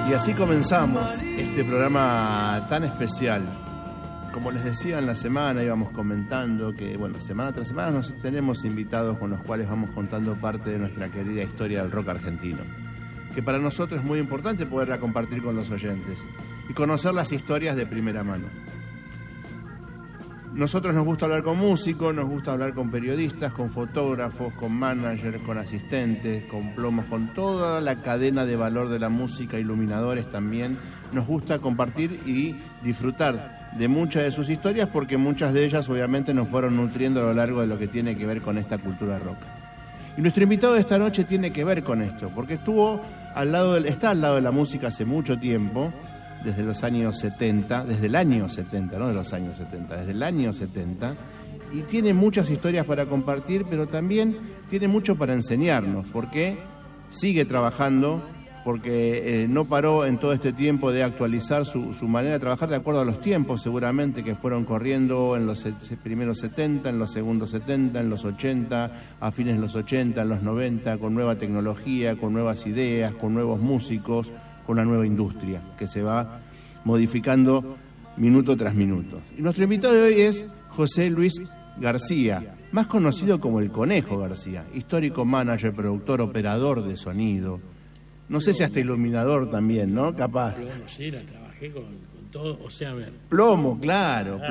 Y así comenzamos este programa tan especial. Como les decía en la semana, íbamos comentando que, bueno, semana tras semana nos tenemos invitados con los cuales vamos contando parte de nuestra querida historia del rock argentino, que para nosotros es muy importante poderla compartir con los oyentes y conocer las historias de primera mano. Nosotros nos gusta hablar con músicos, nos gusta hablar con periodistas, con fotógrafos, con managers, con asistentes, con plomos, con toda la cadena de valor de la música, iluminadores también. Nos gusta compartir y disfrutar de muchas de sus historias porque muchas de ellas obviamente nos fueron nutriendo a lo largo de lo que tiene que ver con esta cultura rock. Y nuestro invitado de esta noche tiene que ver con esto, porque está al lado de la música hace mucho tiempo, desde los años 70, desde el año 70, no de los años 70, desde el año 70, y tiene muchas historias para compartir, pero también tiene mucho para enseñarnos, porque sigue trabajando, porque no paró en todo este tiempo de actualizar su manera de trabajar de acuerdo a los tiempos, seguramente, que fueron corriendo en los primeros 70, en los segundos 70, en los 80, a fines de los 80, en los 90, con nueva tecnología, con nuevas ideas, con nuevos músicos, con una nueva industria que se va modificando minuto tras minuto. Y nuestro invitado de hoy es José Luis García, más conocido como el Conejo García, histórico manager, productor, operador de sonido. No sé si hasta iluminador también, ¿no? Capaz. Plomo, sí, la trabajé con todo, o sea, a ver. Plomo, claro.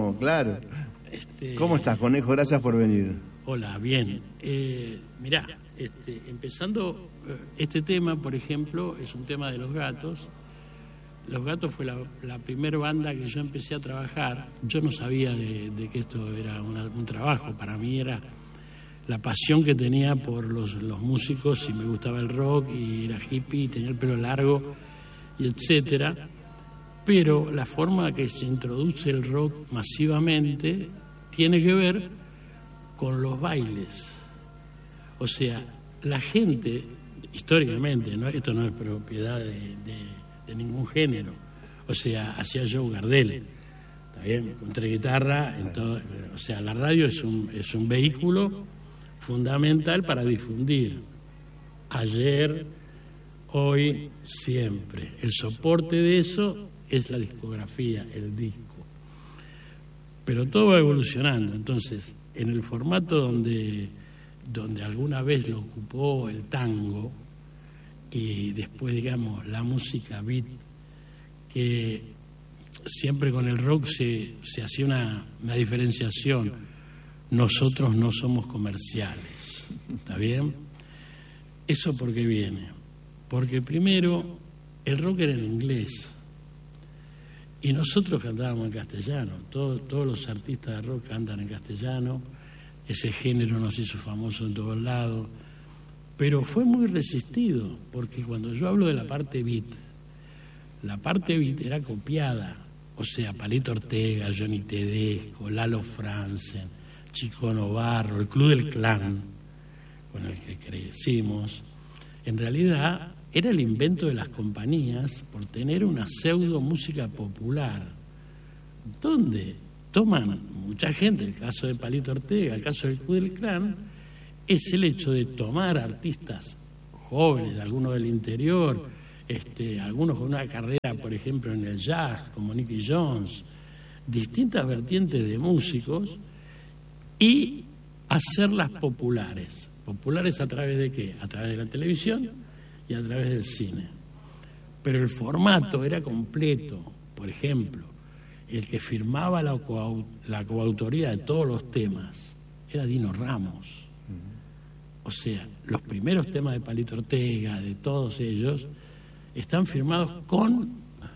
¿Cómo estás, Conejo? Gracias por venir. Hola, bien. Mirá, empezando este tema, por ejemplo, es un tema de Los Gatos. Los Gatos fue la primera banda que yo empecé a trabajar. Yo no sabía de que esto era un trabajo. Para mí era la pasión que tenía por los músicos, y me gustaba el rock, y era hippie, y tenía el pelo largo, y etcétera. Pero la forma que se introduce el rock masivamente tiene que ver con los bailes. O sea, la gente, históricamente, ¿no? Esto no es propiedad de ningún género. O sea, hacía Joe Gardel, ¿está bien? Con tres guitarras, o sea, la radio es un vehículo fundamental para difundir. Ayer, hoy, siempre. El soporte de eso es la discografía, el disco. Pero todo va evolucionando. Entonces, en el formato donde alguna vez lo ocupó el tango, y después, digamos, la música beat, que siempre con el rock se hacía una diferenciación. Nosotros no somos comerciales, ¿está bien? ¿Eso por qué viene? Porque primero, el rock era en inglés, y nosotros cantábamos en castellano. Todos los artistas de rock cantan en castellano. Ese género nos hizo famoso en todos lados, pero fue muy resistido, porque cuando yo hablo de la parte beat era copiada. O sea, Palito Ortega, Johnny Tedesco, Lalo Franzen, Chico Novarro, el Club del Clan, con el que crecimos, en realidad era el invento de las compañías por tener una pseudo música popular, donde toman mucha gente, el caso de Palito Ortega, el caso del Club del Clan, es el hecho de tomar artistas jóvenes, algunos del interior, algunos con una carrera, por ejemplo, en el jazz, como Nicky Jones, distintas vertientes de músicos, y hacerlas populares. ¿Populares a través de qué? A través de la televisión y a través del cine. Pero el formato era completo. Por ejemplo, el que firmaba la coautoría de todos los temas era Dino Ramos. O sea, los primeros temas de Palito Ortega, de todos ellos, están firmados con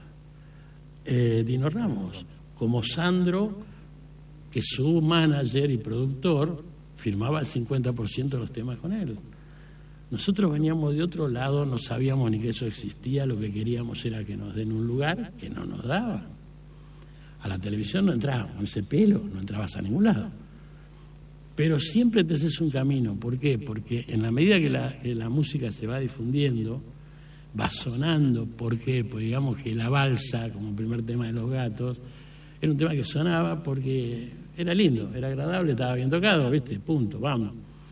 Dino Ramos, como Sandro, que su manager y productor firmaba el 50% de los temas con él. Nosotros veníamos de otro lado, no sabíamos ni que eso existía, lo que queríamos era que nos den un lugar que no nos daban. A la televisión no entrabas, con ese pelo no entrabas a ningún lado. Pero siempre te haces un camino. ¿Por qué? Porque en la medida que la música se va difundiendo, va sonando. ¿Por qué? Pues digamos que la balsa, como primer tema de Los Gatos, era un tema que sonaba porque era lindo, era agradable, estaba bien tocado, ¿viste? Punto, vamos.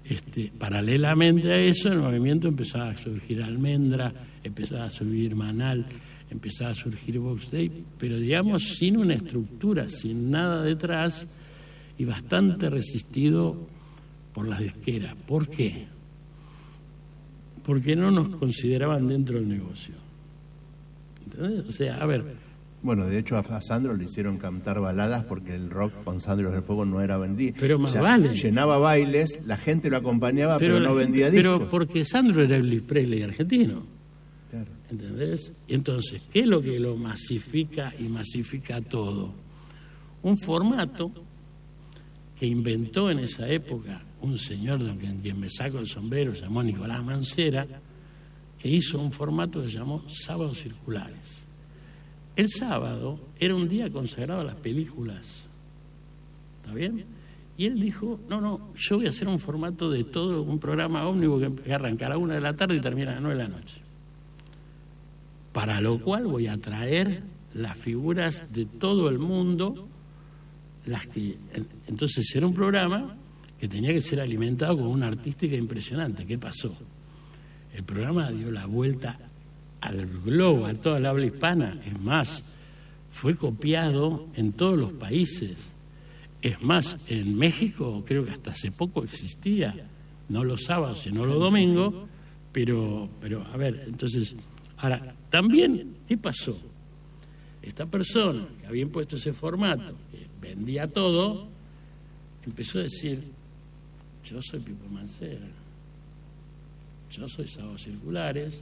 Paralelamente a eso, el movimiento empezaba a surgir Almendra, empezaba a surgir Manal, empezaba a surgir Box Day, pero digamos sin una estructura, sin nada detrás y bastante resistido por las disqueras. ¿Por qué? Porque no nos consideraban dentro del negocio. ¿Entendés? O sea, a ver... Bueno, de hecho a Sandro le hicieron cantar baladas porque el rock con Sandro del Fuego no era vendido. Pero más vale. Llenaba bailes, la gente lo acompañaba, pero no vendía discos. Pero porque Sandro era Elvis Presley argentino. Claro. ¿Entendés? Entonces, ¿qué es lo que lo masifica y masifica todo? Un formato que inventó en esa época un señor en quien me saco el sombrero, se llamó Nicolás Mancera, que hizo un formato que se llamó Sábados Circulares. El sábado era un día consagrado a las películas. ¿Está bien? Y él dijo, no, yo voy a hacer un formato de todo, un programa ómnibus que arranca a la 1 de la tarde y termina a las 9 de la noche. Para lo cual voy a traer las figuras de todo el mundo, entonces era un programa que tenía que ser alimentado con una artística impresionante. ¿Qué pasó? El programa dio la vuelta al globo, a toda la habla hispana. Es más, fue copiado en todos los países. Es más, en México creo que hasta hace poco existía, no los sábados sino los domingos, pero a ver, entonces, ahora, también, ¿qué pasó? Esta persona que había impuesto ese formato, que vendía todo, empezó a decir, yo soy Pipo Mancera, yo soy Sábados Circulares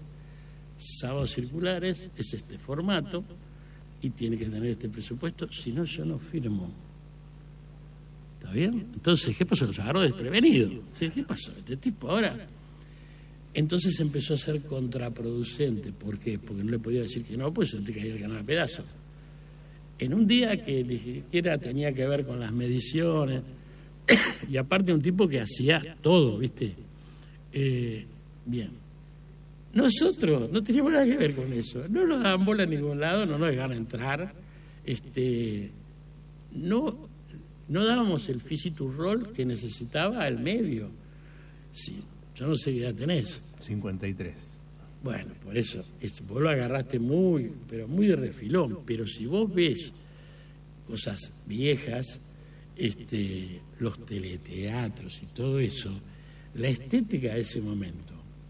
es este formato y tiene que tener este presupuesto, si no yo no firmo. ¿Está bien? Entonces, ¿qué pasó? Los agarró desprevenidos. ¿Qué pasó? Este tipo ahora... Entonces empezó a ser contraproducente. ¿Por qué? Porque no le podía decir que no, pues se te caía el canal a pedazos. En un día que ni siquiera tenía que ver con las mediciones, y aparte un tipo que hacía todo, ¿viste? Bien. Nosotros no teníamos nada que ver con eso. No nos daban bola en ningún lado, no nos dejaban entrar. No dábamos el physical rol que necesitaba el medio. Sí, yo no sé qué edad tenés. 53. Bueno, por eso, vos lo agarraste muy de refilón. Pero si vos ves cosas viejas, los teleteatros y todo eso, la estética de ese momento,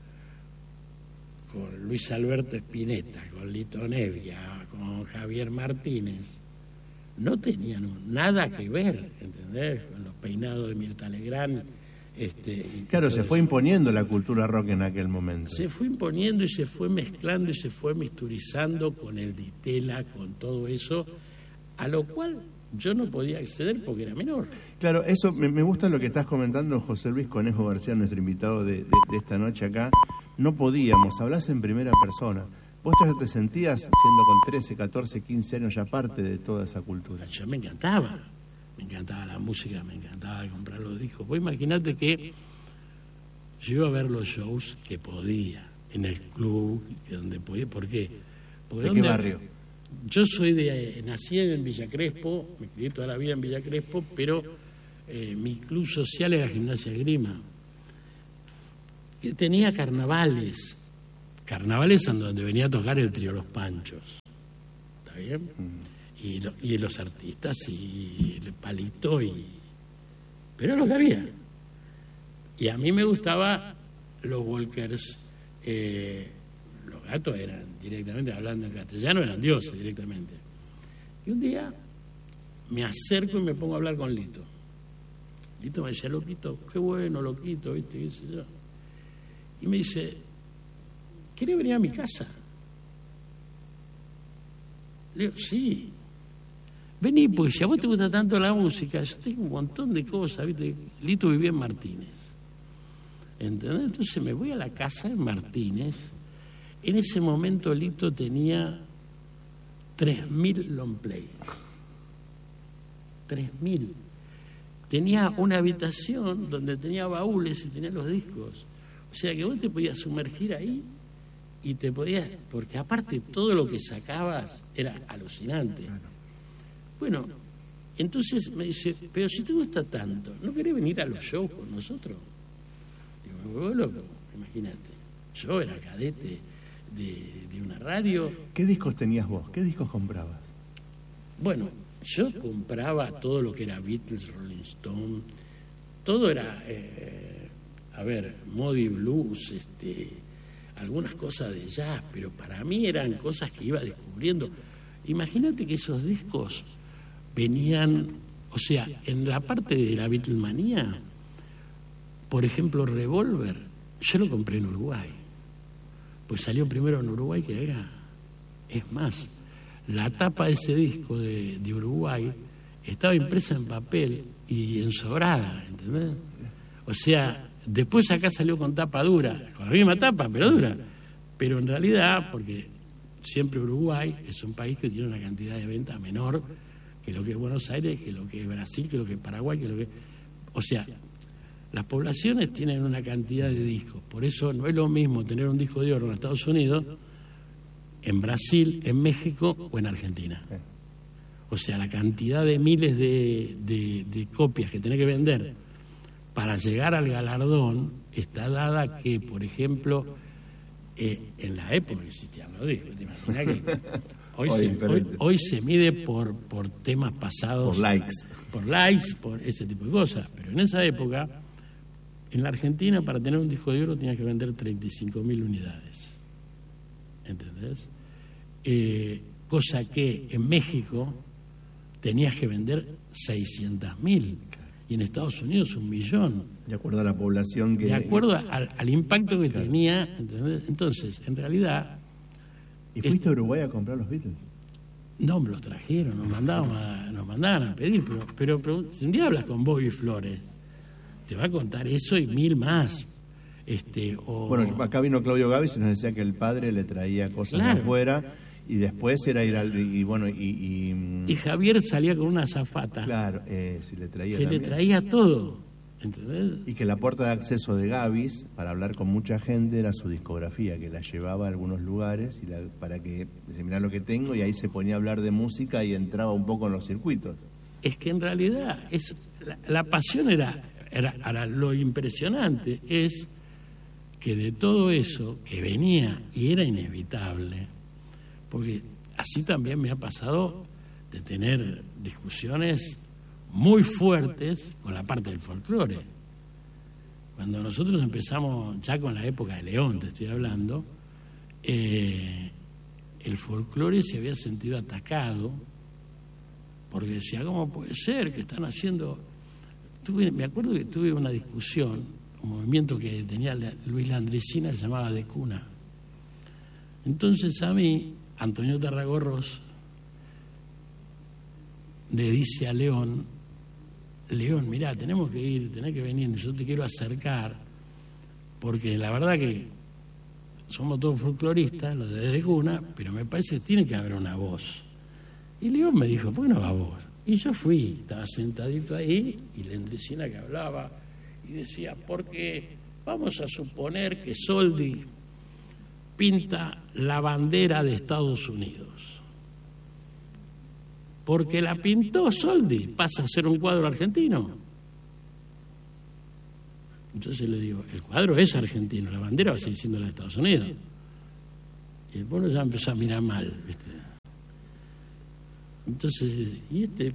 con Luis Alberto Spinetta, con Lito Nebbia, con Javier Martínez, no tenían nada que ver, ¿entendés? Con los peinados de Mirta Legrand. Claro, se fue imponiendo la cultura rock en aquel momento. Se fue imponiendo y se fue mezclando y se fue misturizando con el Di Stella, con todo eso, a lo cual yo no podía acceder porque era menor. Claro, eso me gusta lo que estás comentando, José Luis Conejo García, nuestro invitado de esta noche acá. No podíamos, hablás en primera persona. Vos ya te sentías, siendo con 13, 14, 15 años, ya parte de toda esa cultura. Yo me encantaba la música, me encantaba comprar los discos. Vos imaginate que yo iba a ver los shows que podía, en el club, donde podía. ¿Por qué? Porque ¿de qué barrio? Yo nací en Villa Crespo, me crié toda la vida en Villa Crespo, pero mi club social era Gimnasia Esgrima, que tenía carnavales en donde venía a tocar el trío Los Panchos. ¿Está bien? Y los artistas y el Palito, pero era lo que había. Y a mí me gustaba los Walkers. Los Gatos eran directamente, hablando en castellano, eran dioses directamente. Y un día me acerco y me pongo a hablar con Lito. Lito me decía, loquito, qué bueno, loquito, ¿viste? ¿Qué sé yo? Y me dice, ¿querés venir a mi casa? Le digo, sí. Vení, porque si a vos te gusta tanto la música, yo tengo un montón de cosas, ¿viste? Lito vivía en Martínez. ¿Entendés? Entonces me voy a la casa en Martínez. En ese momento Lito tenía 3.000 long play. 3.000. Tenía una habitación donde tenía baúles y tenía los discos. O sea que vos te podías sumergir ahí y te podías... Porque aparte todo lo que sacabas era alucinante. Bueno, entonces me dice, pero si te gusta tanto, ¿no querés venir a los shows con nosotros? Digo, me vuelvo loco, imagínate. Yo era cadete de una radio. ¿Qué discos tenías vos? ¿Qué discos comprabas? Bueno, yo compraba todo lo que era Beatles, Rolling Stone, todo era, Moody Blues, algunas cosas de jazz, pero para mí eran cosas que iba descubriendo. Imagínate que esos discos venían, o sea, en la parte de la Beatlemanía, por ejemplo, Revolver, yo lo compré en Uruguay, pues salió primero en Uruguay que acá. Es más, la tapa de ese disco de Uruguay estaba impresa en papel y ensobrada, ¿entendés? O sea, después acá salió con tapa dura, con la misma tapa, pero dura. Pero en realidad, porque siempre Uruguay es un país que tiene una cantidad de venta menor que lo que es Buenos Aires, que lo que es Brasil, que lo que es Paraguay, que lo que... O sea, las poblaciones tienen una cantidad de discos. Por eso no es lo mismo tener un disco de oro en Estados Unidos, en Brasil, en México o en Argentina. O sea, la cantidad de miles de copias que tenés que vender para llegar al galardón está dada que, por ejemplo, en la época que existían los discos, ¿te imaginas que hoy se mide por temas pasados? Por likes, por ese tipo de cosas. Pero en esa época, en la Argentina, para tener un disco de oro tenías que vender 35.000 unidades. ¿Entendés? Cosa que en México tenías que vender 600.000 y en Estados Unidos 1.000.000. De acuerdo a la población que... De acuerdo al impacto que tenía, ¿entendés? Entonces, en realidad... ¿Y fuiste a Uruguay a comprar los Beatles? No, me los trajeron, nos mandaban a pedir, pero si un día hablas con Bobby Flores, te va a contar eso y 1.000 más. Bueno, acá vino Claudio Gavis y nos decía que el padre le traía cosas de afuera y después era ir al... Y Javier salía con una azafata. Claro, si le traía que también. Le traía todo, ¿entendés? Y que la puerta de acceso de Gavis para hablar con mucha gente era su discografía, que la llevaba a algunos lugares para que se mirá lo que tengo, y ahí se ponía a hablar de música y entraba un poco en los circuitos. Es que en realidad la pasión era lo impresionante es que de todo eso que venía y era inevitable, porque así también me ha pasado de tener discusiones muy fuertes con la parte del folclore. Cuando nosotros empezamos, ya con la época de León, te estoy hablando, el folclore se había sentido atacado, porque decía, ¿cómo puede ser que están haciendo...? Me acuerdo que tuve una discusión, un movimiento que tenía Luis Landricina que se llamaba De Cuna. Entonces a mí, Antonio Tarragorros le dice a León, mirá, tenés que venir, yo te quiero acercar, porque la verdad que somos todos folcloristas, los de Cuna, pero me parece que tiene que haber una voz. Y León me dijo, ¿por qué no va vos? Y yo fui, estaba sentadito ahí, y la Landricina que hablaba, y decía, porque vamos a suponer que Soldi pinta la bandera de Estados Unidos. Porque la pintó Soldi, pasa a ser un cuadro argentino. Entonces le digo, el cuadro es argentino, la bandera va a seguir siendo la de Estados Unidos. Y el pueblo ya empezó a mirar mal, ¿viste? Entonces, ¿viste?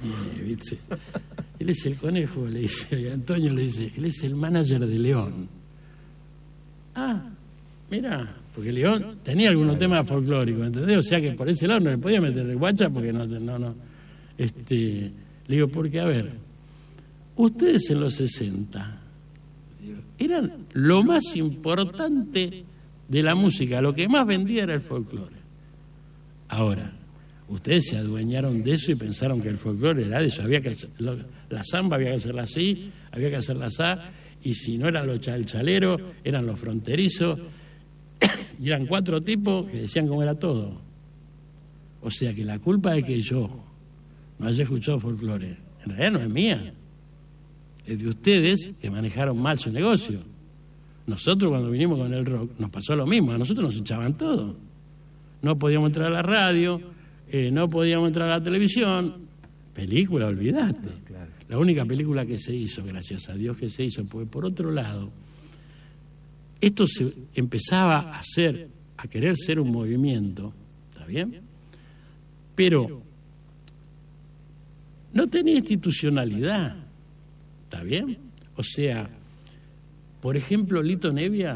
Él es el conejo, le dice, Antonio le dice, él es el manager de León. Ah, mira, porque León tenía algunos temas folclóricos, ¿entendés? O sea que por ese lado no le podía meter de guacha porque no. Le digo, porque a ver, ustedes en los 60 eran lo más importante de la música, lo que más vendía era el folclore. Ahora, ustedes se adueñaron de eso y pensaron que el folclore era de eso. Había que la samba había que hacerla así, había que hacerla así, y si no eran los chalchaleros, eran los fronterizos, y eran 4 tipos que decían cómo era todo. O sea que la culpa de que yo no haya escuchado folclore, en realidad no es mía, es de ustedes que manejaron mal su negocio. Nosotros cuando vinimos con el rock nos pasó lo mismo, a nosotros nos echaban todo. No podíamos entrar a la radio, no podíamos entrar a la televisión, película, olvidate. Claro. La única película que se hizo, gracias a Dios que se hizo, porque por otro lado, esto se empezaba a querer ser un movimiento, ¿está bien? Pero no tenía institucionalidad, ¿está bien? O sea, por ejemplo, Lito Nevia,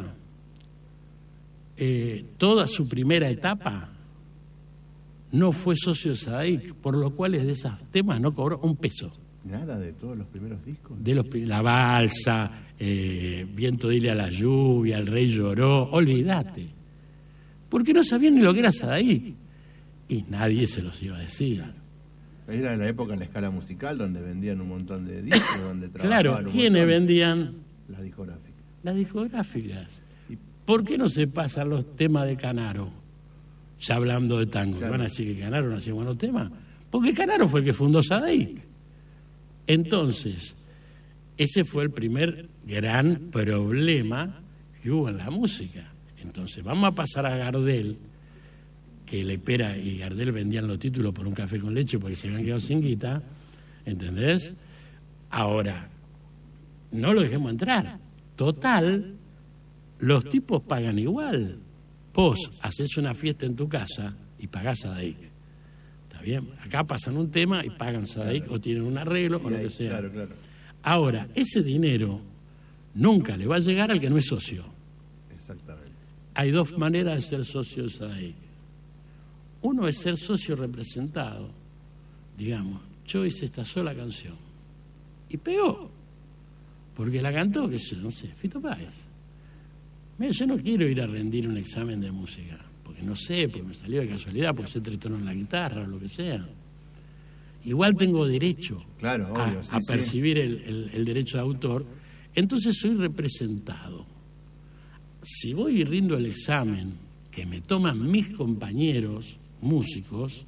toda su primera etapa no fue socio de Sadaic, por lo cual de esos temas no cobró un peso. Nada de todos los primeros discos. La balsa, Viento dile a la lluvia, El rey lloró, olvídate. Porque no sabían ni lo que era Sadaic. Y nadie se los iba a decir. Era la época en la escala musical donde vendían un montón de discos, donde claro, ¿quiénes vendían? Las discográficas. Las discográficas. ¿Por qué no se pasan los temas de Canaro? Ya hablando de tango, claro. Van a decir que Canaro no hacía buenos temas. Porque Canaro fue el que fundó Sadaic. Entonces, ese fue el primer gran problema que hubo en la música. Entonces, vamos a pasar a Gardel, que Lepera y Gardel vendían los títulos por un café con leche porque se habían quedado sin guita, ¿entendés? Ahora, no lo dejemos entrar. Total, los tipos pagan igual. Vos haces una fiesta en tu casa y pagás Sadaic. ¿Está bien? Acá pasan un tema y pagan Sadaic, claro. O tienen un arreglo o lo que sea. Claro, claro. Ahora, ese dinero nunca le va a llegar al que no es socio. Exactamente. Hay dos maneras de ser socio de Sadaic. Uno es ser socio representado. Digamos, yo hice esta sola canción y pegó. Porque la cantó, qué sé, no sé, Fito Páez. Mira, yo no quiero ir a rendir un examen de música, porque no sé, porque me salió de casualidad, porque sé tres tonos en la guitarra o lo que sea. Igual tengo derecho, claro, obvio, a percibir el derecho de autor, entonces soy representado. Si voy y rindo el examen que me toman mis compañeros músicos,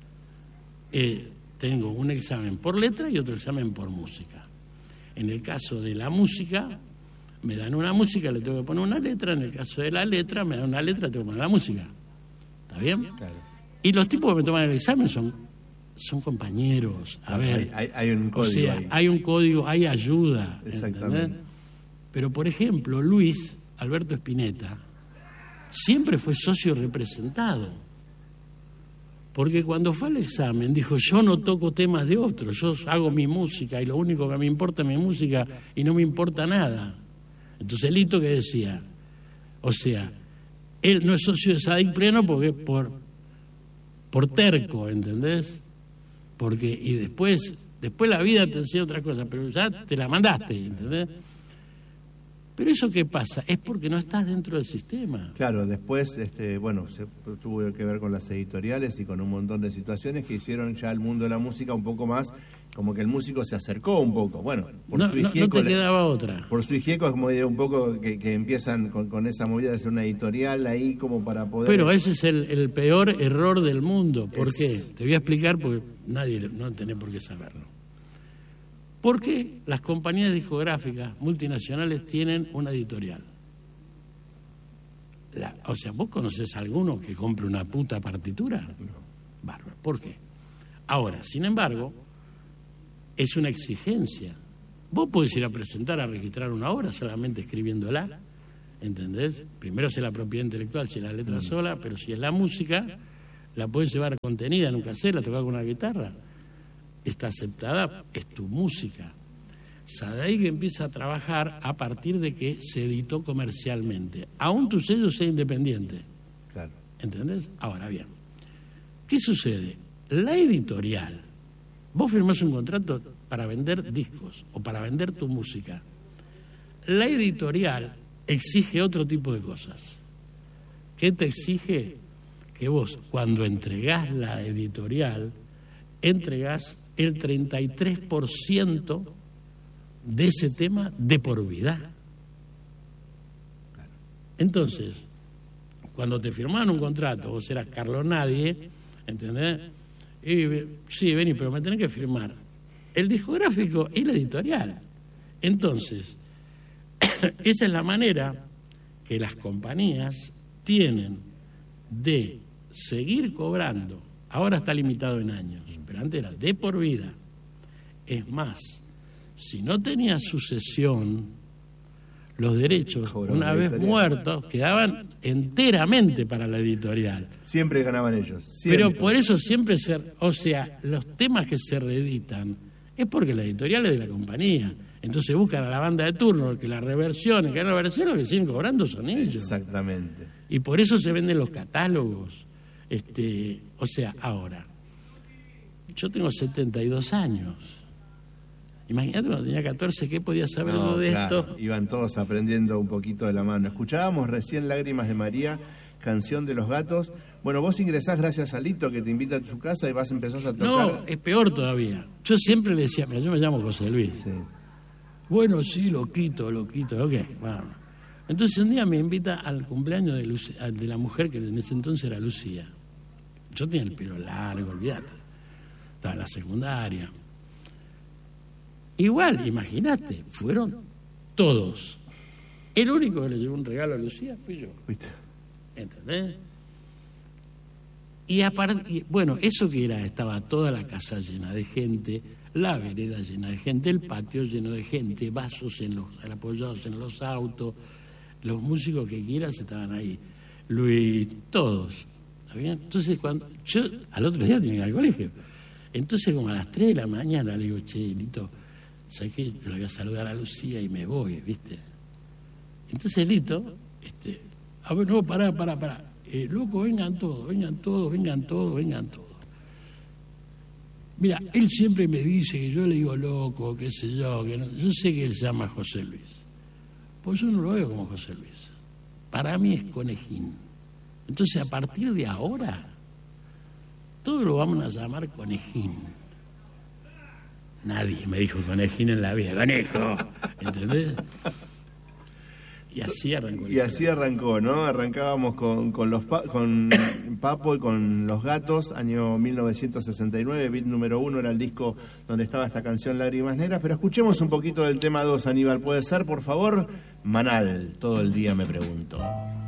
tengo un examen por letra y otro examen por música. En el caso de la música, me dan una música, le tengo que poner una letra. En el caso de la letra, me dan una letra, tengo que poner la música. ¿Está bien? Claro. Y los tipos que me toman el examen son compañeros. A ver, hay un código. O sea, ahí. hay un código, hay ayuda. Exactamente. ¿Entendés? Pero, por ejemplo, Luis Alberto Spinetta siempre fue socio representado. Porque cuando fue al examen dijo, yo no toco temas de otros, yo hago mi música y lo único que me importa es mi música y no me importa nada. Entonces Lito que decía, o sea, él no es socio de Sadaic pleno porque por terco, ¿entendés? Porque y después la vida te enseña otra cosa, pero ya te la mandaste, ¿entendés? Pero eso ¿qué pasa? Es porque no estás dentro del sistema. Claro, después, bueno, tuvo que ver con las editoriales y con un montón de situaciones que hicieron ya el mundo de la música un poco más, como que el músico se acercó un poco. Bueno, por no, su hijieco, no te quedaba otra. Por su hijieco es como un poco que empiezan con esa movida de hacer una editorial ahí como para poder... Pero ese es el peor error del mundo. ¿Por qué? Te voy a explicar porque nadie no tiene por qué saberlo. Porque las compañías discográficas multinacionales tienen una editorial. O sea, ¿vos conocés a alguno que compre una puta partitura? No. Bárbaro. ¿Por qué? Ahora, sin embargo, es una exigencia. Vos podés ir a presentar, a registrar una obra solamente escribiéndola, ¿entendés? Primero si es la propiedad intelectual, si es la letra sola, pero si es la música, la podés llevar contenida en un cassette, la tocás con una guitarra. Está aceptada, es tu música. Sadaic empieza a trabajar a partir de que se editó comercialmente. Aún tu sello sea independiente. Claro. ¿Entendés? Ahora bien, ¿qué sucede? La editorial, vos firmás un contrato para vender discos o para vender tu música. La editorial exige otro tipo de cosas. ¿Qué te exige? Que vos, cuando entregás la editorial, entregás el 33% de ese tema de por vida. Entonces, cuando te firmaban un contrato, vos eras Carlos Nadie, ¿entendés? Y, sí, vení, pero me tenés que firmar el discográfico y la editorial. Entonces, esa es la manera que las compañías tienen de seguir cobrando. Ahora está limitado en años, pero antes era de por vida. Es más, si no tenías sucesión, los derechos, una vez muertos, quedaban enteramente para la editorial. Siempre ganaban ellos. Siempre. Pero por eso siempre los temas que se reeditan es porque la editorial es de la compañía. Entonces buscan a la banda de turno, que las reversiones, que las versiones que siguen cobrando son ellos. Exactamente. Y por eso se venden los catálogos. Ahora, yo tengo 72 años. Imagínate cuando tenía 14, ¿qué podía saber uno de esto? Iban todos aprendiendo un poquito de la mano. Escuchábamos recién Lágrimas de María, canción de Los Gatos. Bueno, vos ingresás gracias a Lito, que te invita a su casa y empezás a tocar. No, es peor todavía. Yo siempre le decía, yo me llamo José Luis. Sí. Bueno, sí, loquito, ok, bueno. Entonces un día me invita al cumpleaños de la mujer que en ese entonces era Lucía. Yo tenía el pelo largo, olvídate. Estaba en la secundaria. Igual, imagínate, fueron todos. El único que le llevó un regalo a Lucía fui yo. ¿Entendés? Y aparte, bueno, eso que era, estaba toda la casa llena de gente, la vereda llena de gente, el patio lleno de gente, vasos apoyados en los autos, los músicos que quieras estaban ahí, Luis, todos. ¿Está bien? Entonces, cuando yo al otro día tenía que ir al colegio, entonces como a las 3 de la mañana le digo, che, Lito, ¿sabes qué? Yo le voy a saludar a Lucía y me voy, ¿viste? Entonces Lito, no, pará. Loco, vengan todos. Mira, él siempre me dice que yo le digo loco, qué sé yo, que no, yo sé que él se llama José Luis. Pues yo no lo veo como José Luis. Para mí es Conejín. Entonces, a partir de ahora, todos lo vamos a llamar Conejín. Nadie me dijo Conejín en la vida. ¡Conejo! ¿Entendés? Y así arrancó. Y así arrancó, ¿no? Arrancábamos con Papo y con Los Gatos, año 1969, beat número 1, era el disco donde estaba esta canción Lágrimas Negras, pero escuchemos un poquito del tema 2, Aníbal, ¿puede ser, por favor? Manal, todo el día me pregunto.